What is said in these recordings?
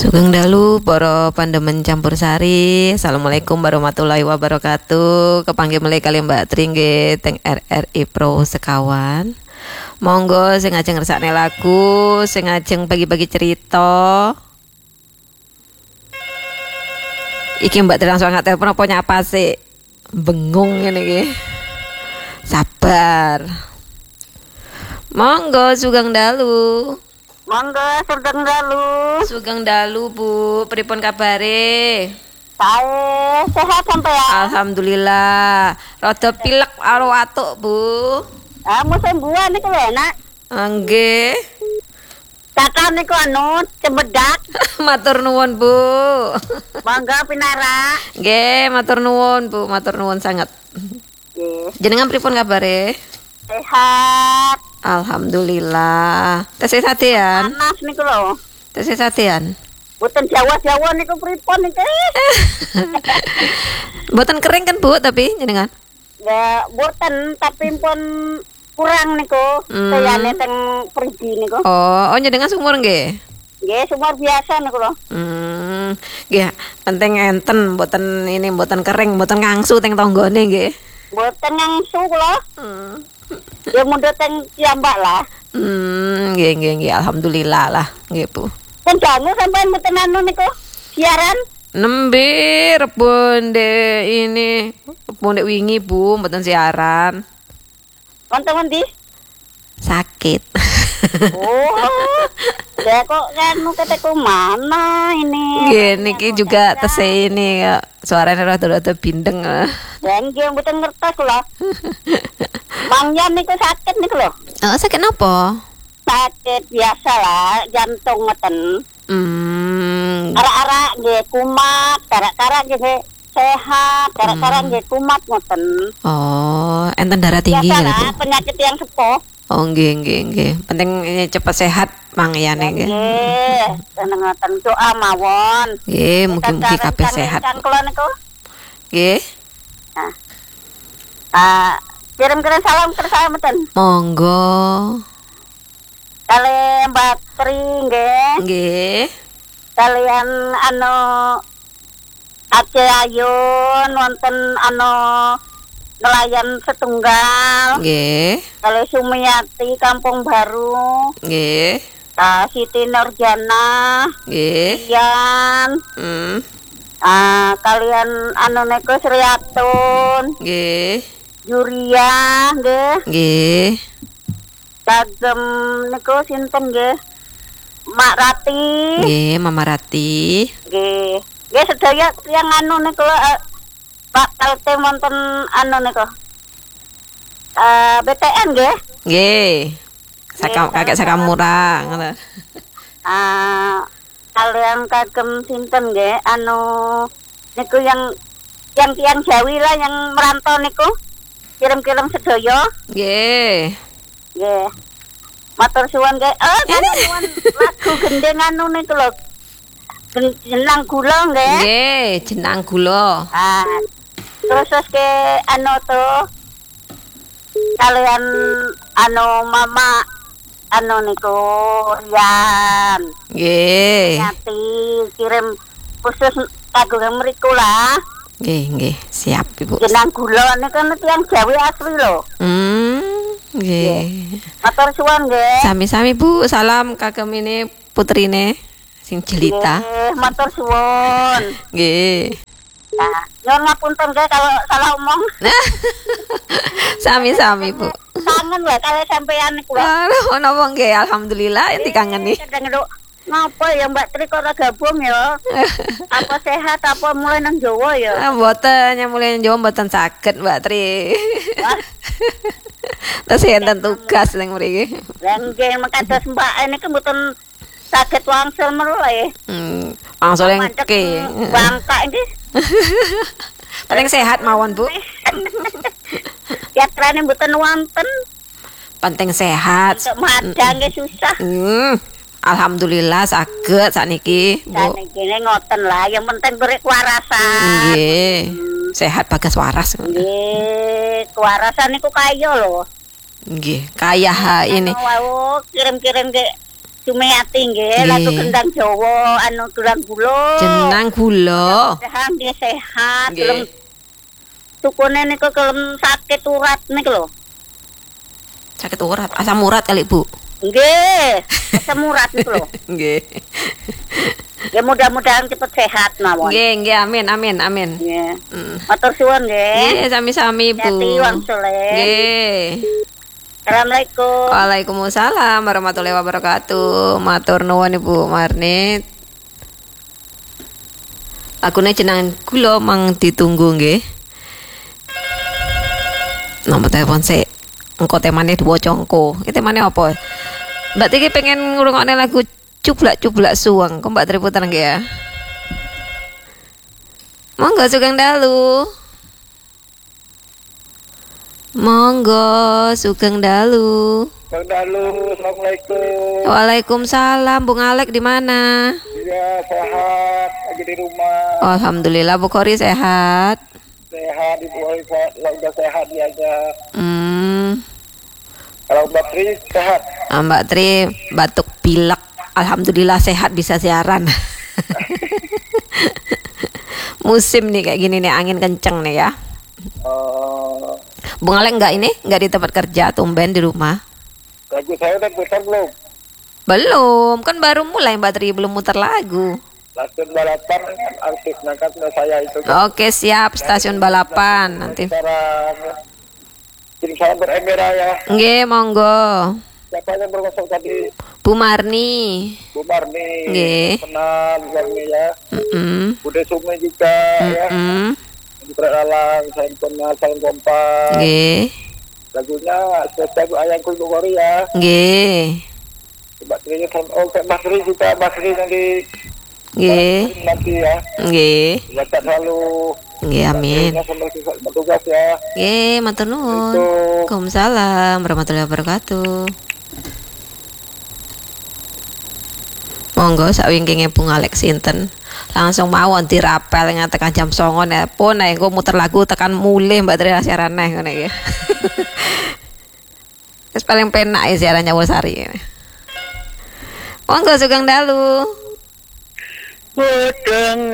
Sugeng dalu para pandemen campur sari. Assalamualaikum warahmatullahi wabarakatuh. Kepanggih mulai kali Mbak Tri nggih teng RRI Pro sekawan. Monggo sing ajeng ngersakne lagu, sing ajeng bagi-bagi cerita. Iki Mbak Tri langsung angkat telepon apa nyapa sih? Bengung ngene iki. Sabar. Monggo sugeng dalu. Monggo sugeng dalu. Sugeng dalu Bu, pripun kabare? Sae sehat sampean. Alhamdulillah. Rada pilek karo watuk Bu. Musim buah niku lho, Nak. Nggih. Kakak niku cemedak. Matur nuwun Bu. Monggo pinara. Nggih, matur nuwun Bu, matur nuwun sangat. Nggih. Jenengan pripun kabare? Sehat. Alhamdulillah. Tesih sadean. Panas niku lho. Tesih sadean. Boten Jawa-Jawa niku pripun niki? Mboten kering kan Bu tapi jenengan? Ya, boten tapi pun kurang niku. Sayane teng pergi niku. Oh jenengan sumur nggih? Nggih, sumur biasa niku lho. Nggih, penting enten mboten kering, mboten ngangsu teng tanggane nggih. Boten ngangsu kula. Ya mundur teng piyambak lah. Nggih, alhamdulillah lah, nggih Bu. Pun dangu sampean mboten niku siaran. Nembe rebon dek wingi Bu, mboten siaran. Wonten endi? Sakit. Oh. Ya kok keteku mana ini? Nggih, niki juga tesih ini suaranya rada-rada bindeng. Ya nggih mboten ngertos kula. Mangnya niku sakit niku lho. Oh, sakit napa? Sakit biasa lah, jantung ngeten. Arak-arak nggih kumat, karak-karak nggih sehat, karak-karak nggih kumat ngoten. Oh, enten darah tinggi biasa gitu. Lah, penyakit yang sepuh. Oh, nggih. Penting cepat sehat mangyane nggih. Nggih, seneng ngoten doa mawon. Nggih, mugi-mugi kabeh sehat. Kan kula niku. Nggih. Kirim-kirim salam ke saya mboten. Monggo. Kali Mbak Tri nggih. Nggih. Kalian Aceh Ayun wonten nelayan setunggal. Nggih. Kali Sumiati Kampung Baru. Nggih. Siti Nurjana. Nggih. Ian. Kalian niku Sriatun. Nggih. Yuria nggih. Nggih. Kagem niku sinten nggih? Mak Rati. Nggih, Mama Rati. Nggih. Nggih sedaya yang niku Pak Kalte wonten niku. BTN nggih. Nggih. Kakek Sakamura ngono. Kalian kagem sinten nggih? Niku yang tiang Jawi lah yang merantau niku. Kirim-kirim sedaya. Nggih. Nggih. Matur suwun nggih. Suwun lagu gendeng niku lho. Jenang gula nggih. Nggih, jenang gula. Terus ke kalian mama niku Rian. Nggih. Nyati kirim khusus kagem mriku lah. Nggih, siap Ibu. Jenang gula niku tiyang Jawi asli lho. Nggih. Matur suwun nggih. Sami-sami Bu, salam kagem ini putrine sing jelita. Nggih, matur suwun. Nggih. Nyuwun ngapunten nggih kalau salah omong. Sami-sami Bu. Kangen lho kali sampean niku lho. Aduh, napa nggih, alhamdulillah dikangeni. Ngapa ya Mbak Tri kok ora gabung ya? Apa sehat apa mulai nang Jawa ya? Mboten mulai Jawa mboten saged Mbak Tri. Terus enten tugas ning mriki. Lah nggih mekados Mbak niku mboten saged wangsul merle. Wangsul engke. Bangka iki. Paling sehat mawon Bu. Yatrane mboten wonten. Penting sehat. Untuk madang nggih susah. Alhamdulillah saged sakniki Bu. Sakniki ngoten lah, yang penting berkewarasan. Nggih. Sehat bagas waras. Nggih, kewarasan niku kaya lho. Nggih, kaya ini. Kirim-kirim ke Sumiati nggih, lagu kendang Jawa anu tulang gula. Jenang gula. Sehat dia sehat, Nggih. kelem tukune niku kelem sakit urat niku lho. Sakit urat, asam urat kali, Bu. Nggih, asam urat niku lho. Nggih. Ya mudah-mudahan cepet sehat mawon. Nggih, amin, amin, amin. Nggih. Matur suwun nggih. Nggih, sami-sami, Bu. Hati wong soleh. Nggih. Assalamualaikum. Waalaikumsalam warahmatullahi wabarakatuh. Matur nuwun Ibu Marni. Lagune jenengan kula mang ditunggu nggih. Nomor telepon sik. Engko temane diwaca engko. Iki temane apa? Mbak Tiki pengen ngrungokne lagu Cublak-cublak suweng. Kok Mbak Tri puter nggih ya? Monggo Sugeng Dalu. Monggo Sugeng Dalu. Bang Dalu, assalamualaikum. Waalaikumsalam. Bung Alek di mana? Iya sehat, lagi di rumah. Alhamdulillah Bu Kori sehat. Sehat, Ibu Olga, udah sehat dia aja. Kalau Mbak Tri sehat. Mbak Tri batuk pilek. Alhamdulillah sehat bisa siaran. Musim nih kayak gini nih, angin kenceng nih ya. Bung Alek enggak di tempat kerja, tumben di rumah. Lagu saya udah putar belum? Belum, kan baru mulai Mbak Tri, belum muter lagu. Stasiun balapan artis ngangkatnya saya itu. Oke siap, stasiun balapan nanti. Sekarang kirim salam beremera ya. Nggih, monggo. Siapa yang bermasuk tadi? Bu Marni. Bu Marni. Nggih. Kenal Bu Marni ya. Bude Sumi juga ya. Putra Alang, saya kenal, salam kompak. Nggih. Lagunya spesial ayangku Ibu Kori ya. Nggih. Mbak Tri Mbak Tri juga Mbak Tri nanti. Nggih. Nanti ya. Nggih. Baca selalu. Nggih, amin. Sambil bertugas ya. Nggih, matur nuwun. Waalaikumsalam warahmatullahi wabarakatuh. Monggo sak wingkinge Bung Alek sinten. Langsung mawon dirapel tekan jam 09.00 nepon nek engko muter lagu tekan mulih Mbak Tri siaran neh ngene iki. Wis paling penak ya siaran Nyawasari. Monggo Sugeng Dalu. Pedang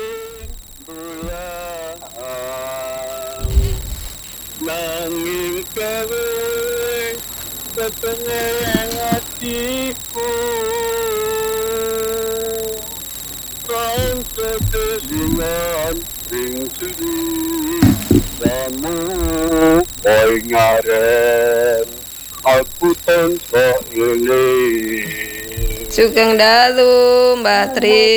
bulan nanging kawe ketengah hatiku kan setelingan ring sedih kamu oi ngaren aku tanpa leleh. Sugeng Dalu Mbak Tri.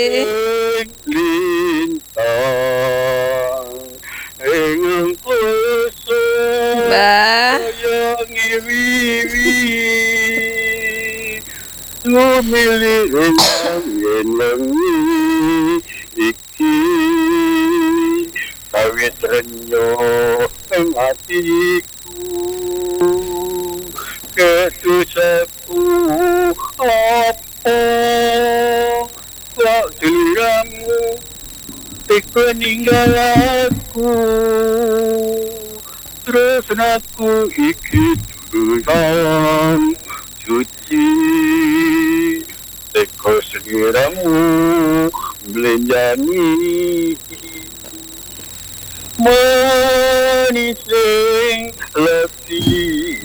Lintang ingin kuasa Mbak. yang wiwi ngumili ingin lengi iki kawit renyo ing hatiku kesusaku apa kok diramu peninggal aku terus aku iki tulang suci teko segeramu belenjani manising letih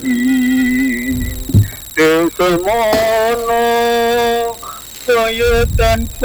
semono saya tanpa